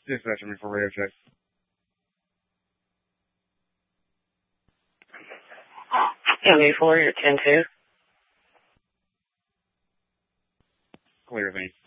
Dispatcher me for radio check. MV4, you're 10-2. Clear, thanks.